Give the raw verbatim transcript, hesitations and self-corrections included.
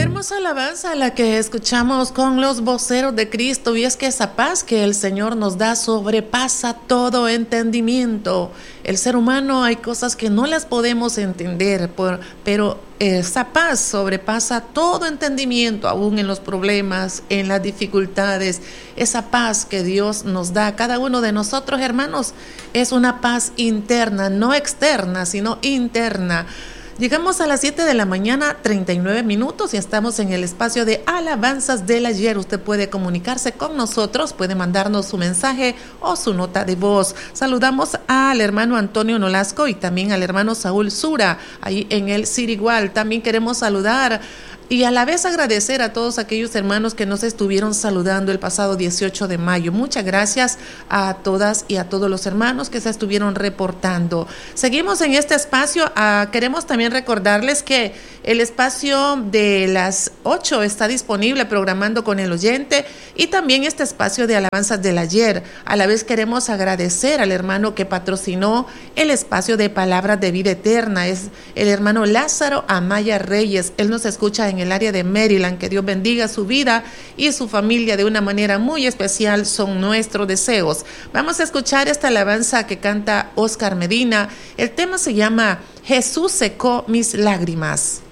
Hermosa alabanza la que escuchamos con los voceros de Cristo, y es que esa paz que el Señor nos da sobrepasa todo entendimiento. El ser humano hay cosas que no las podemos entender, por, pero esa paz sobrepasa todo entendimiento, aún en los problemas, en las dificultades. Esa paz que Dios nos da a cada uno de nosotros, hermanos, es una paz interna, no externa, sino interna. Llegamos a las siete de la mañana, treinta y nueve minutos, y estamos en el espacio de alabanzas del ayer. Usted puede comunicarse con nosotros, puede mandarnos su mensaje o su nota de voz. Saludamos al hermano Antonio Nolasco y también al hermano Saúl Sura, ahí en el Sirigual. También queremos saludar y a la vez agradecer a todos aquellos hermanos que nos estuvieron saludando el pasado dieciocho de mayo. Muchas gracias a todas y a todos los hermanos que se estuvieron reportando. Seguimos en este espacio. Uh, queremos también recordarles que el espacio de las ocho está disponible, programando con el oyente, y también este espacio de alabanzas del ayer. A la vez queremos agradecer al hermano que patrocinó el espacio de palabras de vida eterna. Es el hermano Lázaro Amaya Reyes. Él nos escucha en el área de Maryland. Que Dios bendiga su vida y su familia de una manera muy especial, son nuestros deseos. Vamos a escuchar esta alabanza que canta Oscar Medina. El tema se llama Jesús secó mis lágrimas.